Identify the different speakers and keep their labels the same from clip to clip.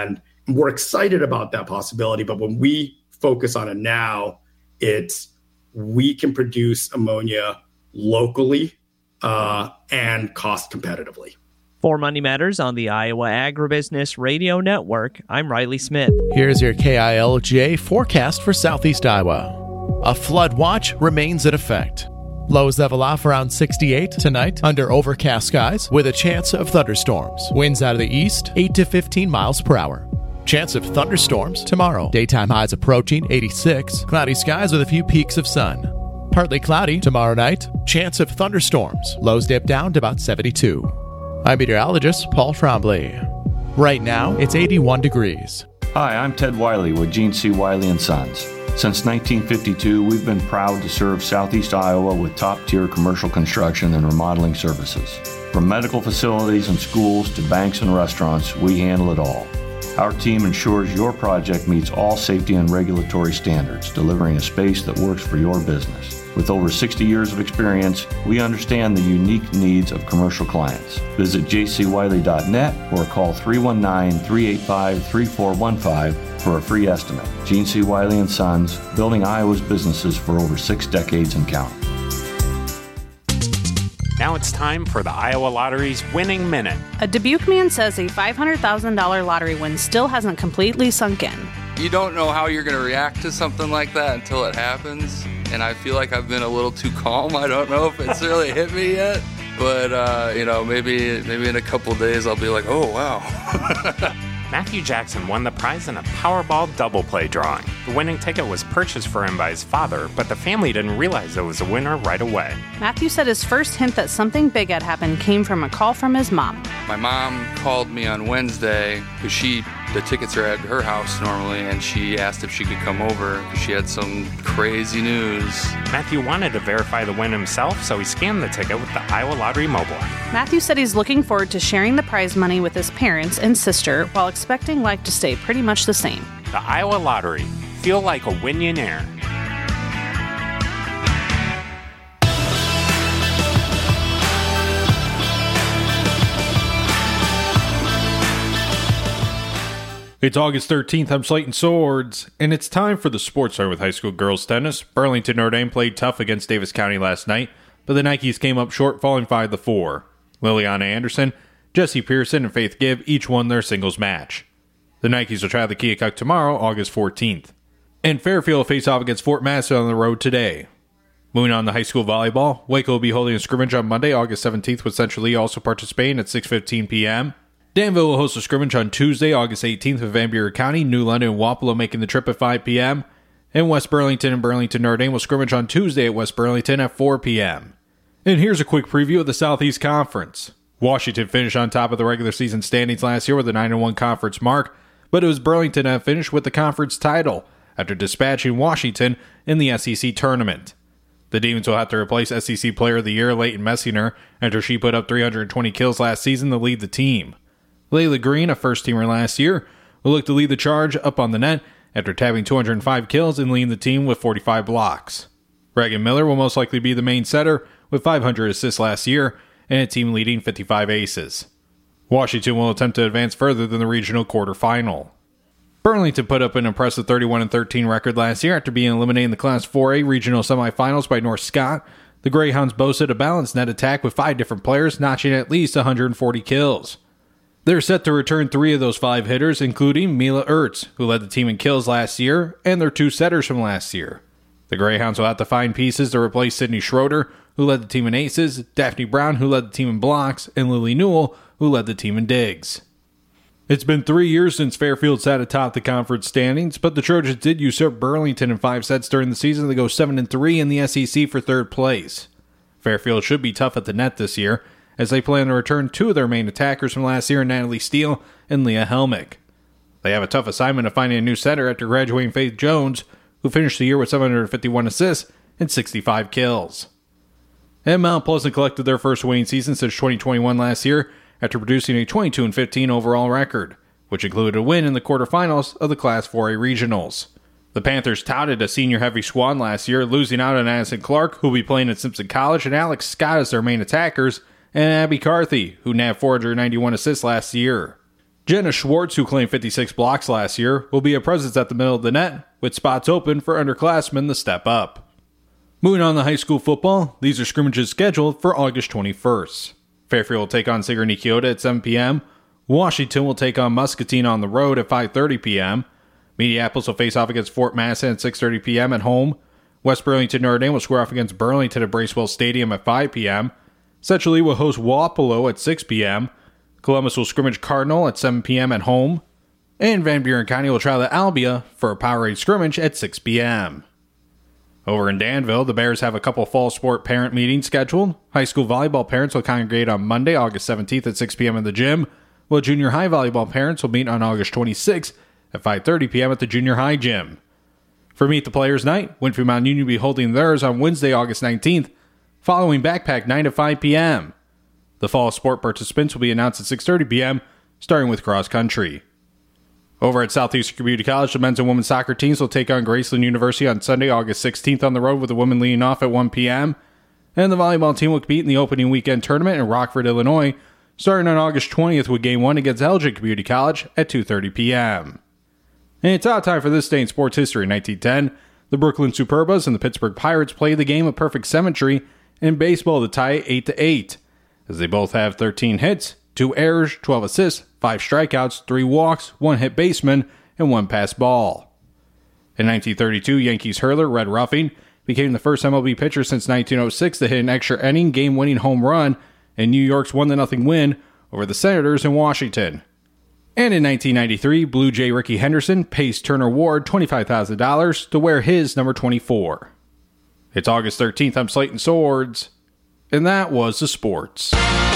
Speaker 1: we're excited about that possibility. But when we focus on it now, it's we can produce ammonia locally and cost competitively.
Speaker 2: For Money Matters on the Iowa Agribusiness Radio Network, I'm Riley Smith.
Speaker 3: Here's your KILJ forecast for Southeast Iowa. A flood watch remains in effect. Lows level off around 68 tonight under overcast skies with a chance of thunderstorms. Winds out of the east, 8 to 15 miles per hour. Chance of thunderstorms tomorrow. Daytime highs approaching 86. Cloudy skies with a few peaks of sun. Partly cloudy tomorrow night. Chance of thunderstorms. Lows dip down to about 72. I'm meteorologist Paul Trombley. Right now, it's 81 degrees.
Speaker 4: Hi, I'm Ted Wiley with Gene C. Wiley & Sons. Since 1952, we've been proud to serve Southeast Iowa with top-tier commercial construction and remodeling services. From medical facilities and schools to banks and restaurants, we handle it all. Our team ensures your project meets all safety and regulatory standards, delivering a space that works for your business. With over 60 years of experience, we understand the unique needs of commercial clients. Visit jcwiley.net or call 319-385-3415 for a free estimate. Gene C. Wiley & Sons, building Iowa's businesses for over 6 decades and counting.
Speaker 5: Now it's time for the Iowa Lottery's Winning Minute.
Speaker 6: A Dubuque man says a $500,000 lottery win still hasn't completely sunk in.
Speaker 7: You don't know how you're going to react to something like that until it happens. And I feel like I've been a little too calm. I don't know if it's really hit me yet. But, maybe in a couple days I'll be like, oh, wow.
Speaker 5: Matthew Jackson won the prize in a Powerball double play drawing. The winning ticket was purchased for him by his father, but the family didn't realize it was a winner right away.
Speaker 6: Matthew said his first hint that something big had happened came from a call from his mom.
Speaker 7: My mom called me on Wednesday because the tickets are at her house normally, and she asked if she could come over because she had some crazy news.
Speaker 5: Matthew wanted to verify the win himself, so he scanned the ticket with the Iowa Lottery mobile app.
Speaker 6: Matthew said he's looking forward to sharing the prize money with his parents and sister while expecting life to stay pretty much the same.
Speaker 5: The Iowa Lottery. Feel like a Winionaire.
Speaker 8: It's August 13th, I'm Slayton Swords, and it's time for the Sports Hour with high school girls tennis. Burlington Notre Dame played tough against Davis County last night, but the Nikes came up short, falling 5-4. Liliana Anderson, Jessie Pearson, and Faith Gibb each won their singles match. The Nikes will try the Keokuk tomorrow, August 14th. And Fairfield will face off against Fort Massey on the road today. Moving on to high school volleyball, Waco will be holding a scrimmage on Monday, August 17th, with Central Lee also participating at 6:15 p.m. Danville will host a scrimmage on Tuesday, August 18th with Van Buren County, New London, and Wapello making the trip at 5 p.m. And West Burlington and Burlington Notre Dame will scrimmage on Tuesday at West Burlington at 4 p.m. And here's a quick preview of the Southeast Conference. Washington finished on top of the regular season standings last year with a 9-1 conference mark, but it was Burlington that finished with the conference title after dispatching Washington in the SEC tournament. The Demons will have to replace SEC Player of the Year Leighton Messinger after she put up 320 kills last season to lead the team. Layla Green, a first-teamer last year, will look to lead the charge up on the net after tabbing 205 kills and leading the team with 45 blocks. Reagan Miller will most likely be the main setter with 500 assists last year and a team leading 55 aces. Washington will attempt to advance further than the regional quarterfinal. Burlington put up an impressive 31-13 record last year after being eliminated in the Class 4A regional semifinals by North Scott. The Greyhounds boasted a balanced net attack with 5 different players notching at least 140 kills. They're set to return 3 of those 5 hitters, including Mila Ertz, who led the team in kills last year, and their 2 setters from last year. The Greyhounds will have to find pieces to replace Sydney Schroeder, who led the team in aces, Daphne Brown, who led the team in blocks, and Lily Newell, who led the team in digs. It's been 3 years since Fairfield sat atop the conference standings, but the Trojans did usurp Burlington in 5 sets during the season to go 7-3 in the SEC for 3rd place. Fairfield should be tough at the net this year, as they plan to return 2 of their main attackers from last year, Natalie Steele and Leah Helmick. They have a tough assignment of finding a new setter after graduating Faith Jones, who finished the year with 751 assists and 65 kills. And Mount Pleasant collected their first winning season since 2021 last year after producing a 22-15 overall record, which included a win in the quarterfinals of the Class 4A regionals. The Panthers touted a senior-heavy squad last year, losing out on Addison Clark, who will be playing at Simpson College, and Alex Scott as their main attackers, and Abby Carthy, who nabbed 491 assists last year. Jenna Schwartz, who claimed 56 blocks last year, will be a presence at the middle of the net, with spots open for underclassmen to step up. Moving on to high school football, these are scrimmages scheduled for August 21st. Fairfield will take on Sigourney Keota at 7 p.m. Washington will take on Muscatine on the road at 5:30 p.m. Minneapolis will face off against Fort Madison at 6:30 p.m. at home. West Burlington Notre Dame will square off against Burlington at Bracewell Stadium at 5 p.m. Central Lee will host Wapello at 6 p.m. Columbus will scrimmage Cardinal at 7 p.m. at home. And Van Buren County will travel to Albia for a Powerade scrimmage at 6 p.m. Over in Danville, the Bears have a couple fall sport parent meetings scheduled. High school volleyball parents will congregate on Monday, August 17th at 6 p.m. in the gym, while junior high volleyball parents will meet on August 26th at 5:30 p.m. at the junior high gym. For Meet the Players Night, Winfield Mount Union will be holding theirs on Wednesday, August 19th, following Backpack Night at 5 p.m. The fall sport participants will be announced at 6:30 p.m., starting with cross country. Over at Southeastern Community College, the men's and women's soccer teams will take on Graceland University on Sunday, August 16th on the road, with the women leading off at 1 p.m. And the volleyball team will compete in the opening weekend tournament in Rockford, Illinois, starting on August 20th with Game 1 against Elgin Community College at 2:30 p.m. And it's out time for this day in sports history. In 1910, the Brooklyn Superbas and the Pittsburgh Pirates played the game of perfect symmetry in baseball to tie it 8-8, as they both have 13 hits, 2 errors, 12 assists, 5 strikeouts, 3 walks, 1 hit baseman, and 1 pass ball. In 1932, Yankees hurler Red Ruffing became the first MLB pitcher since 1906 to hit an extra inning game-winning home run in New York's 1-0 win over the Senators in Washington. And in 1993, Blue Jay Ricky Henderson pays Turner Ward $25,000 to wear his number 24. It's August 13th. I'm Slayton Swords, and that was the sports.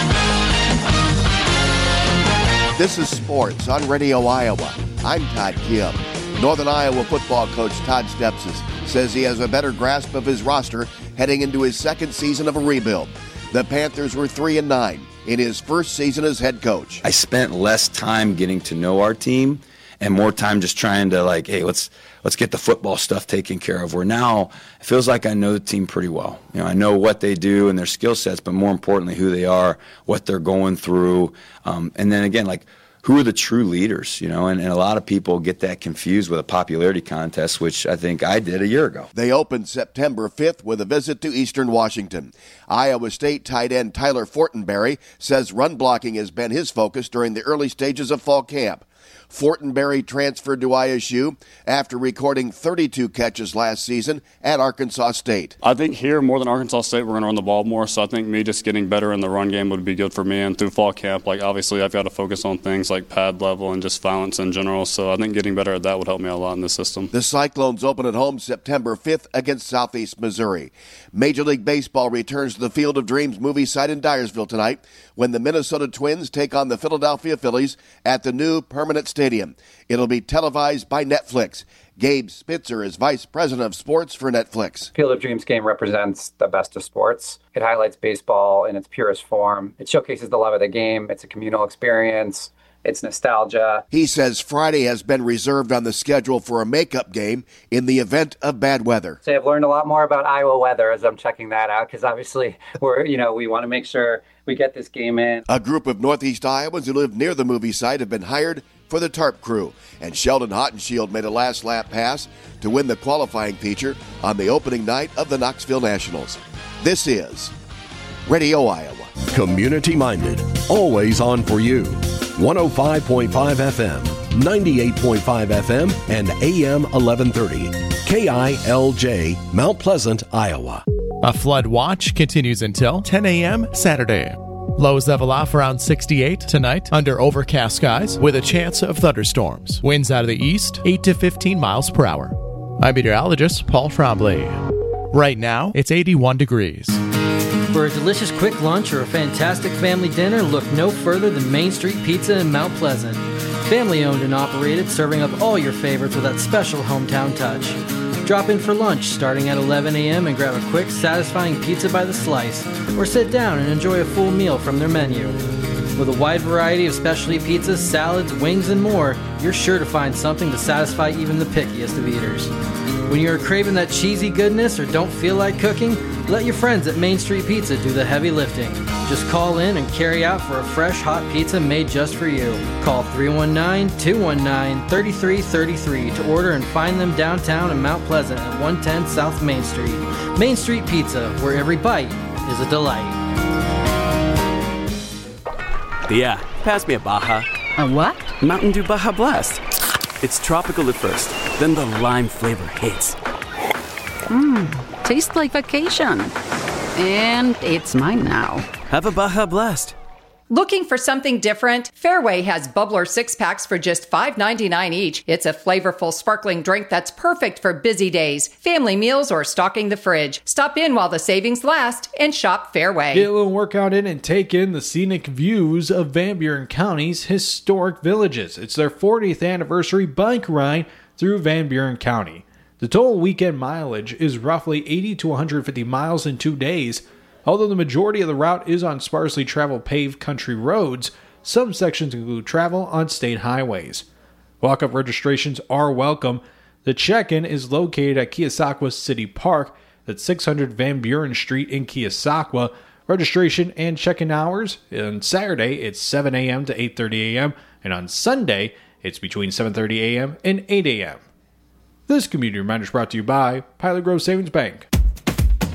Speaker 9: This is Sports on Radio Iowa. I'm Todd Kim. Northern Iowa football coach Todd Stepsis says he has a better grasp of his roster heading into his second season of a rebuild. The Panthers were 3-9 in his first season as head coach.
Speaker 10: I spent less time getting to know our team and more time just trying to hey, let's get the football stuff taken care of. Where now it feels like I know the team pretty well. I know what they do and their skill sets, but more importantly, who they are, what they're going through, and then again, who are the true leaders, and a lot of people get that confused with a popularity contest, which I think I did a year ago.
Speaker 9: They opened September 5th with a visit to Eastern Washington. Iowa State tight end Tyler Fortenberry says run blocking has been his focus during the early stages of fall camp. Fortenberry transferred to ISU after recording 32 catches last season at Arkansas State.
Speaker 11: I think here, more than Arkansas State, we're going to run the ball more, so I think me just getting better in the run game would be good for me. And through fall camp, obviously I've got to focus on things like pad level and just violence in general, so I think getting better at that would help me a lot in this system.
Speaker 9: The Cyclones open at home September 5th against Southeast Missouri. Major League Baseball returns to the Field of Dreams movie site in Dyersville tonight when the Minnesota Twins take on the Philadelphia Phillies at the new permanent stadium. It'll be televised by Netflix. Gabe Spitzer is Vice President of Sports for Netflix.
Speaker 12: Field of Dreams game represents the best of sports. It highlights baseball in its purest form. It showcases the love of the game. It's a communal experience. It's nostalgia.
Speaker 9: He says Friday has been reserved on the schedule for a makeup game in the event of bad weather.
Speaker 12: So I've learned a lot more about Iowa weather as I'm checking that out, because obviously we want to make sure we get this game in.
Speaker 9: A group of Northeast Iowans who live near the movie site have been hired for the tarp crew, and Sheldon Hottenshield made a last lap pass to win the qualifying feature on the opening night of the Knoxville Nationals. This is Radio Iowa.
Speaker 13: Community-minded, always on for you. 105.5 FM, 98.5 FM, and AM 1130. KILJ, Mount Pleasant, Iowa.
Speaker 3: A flood watch continues until 10 a.m. Saturday. Lows level off around 68 tonight under overcast skies with a chance of thunderstorms. Winds out of the east, 8 to 15 miles per hour. I'm meteorologist Paul Trombley. Right now, it's 81 degrees.
Speaker 14: For a delicious quick lunch or a fantastic family dinner, look no further than Main Street Pizza in Mount Pleasant. Family owned and operated, serving up all your favorites with that special hometown touch. Drop in for lunch starting at 11 a.m. and grab a quick, satisfying pizza by the slice, or sit down and enjoy a full meal from their menu. With a wide variety of specialty pizzas, salads, wings, and more, you're sure to find something to satisfy even the pickiest of eaters. When you're craving that cheesy goodness or don't feel like cooking, let your friends at Main Street Pizza do the heavy lifting. Just call in and carry out for a fresh hot pizza made just for you. Call 319-219-3333 to order and find them downtown in Mount Pleasant at 110 South Main Street. Main Street Pizza, where every bite is a delight.
Speaker 15: Yeah, pass me a Baja.
Speaker 16: A what?
Speaker 15: Mountain Dew Baja Blast. It's tropical at first, then the lime flavor hits.
Speaker 16: Tastes like vacation. And it's mine now.
Speaker 15: Have a Baja Blast.
Speaker 17: Looking for something different? Fairway has Bubbler 6-packs for just $5.99 each. It's a flavorful sparkling drink that's perfect for busy days, family meals, or stocking the fridge. Stop in while the savings last and shop Fairway.
Speaker 8: Get a little workout in and take in the scenic views of Van Buren County's historic villages. It's their 40th anniversary bike ride through Van Buren County. The total weekend mileage is roughly 80 to 150 miles in 2 days. Although the majority of the route is on sparsely traveled paved country roads, some sections include travel on state highways. Walk-up registrations are welcome. The check-in is located at Keosauqua City Park, that's 600 Van Buren Street in Keosauqua. Registration and check-in hours, on Saturday it's 7 a.m. to 8:30 a.m., and on Sunday it's between 7:30 a.m. and 8 a.m. This community reminder is brought to you by Pilot Grove Savings Bank.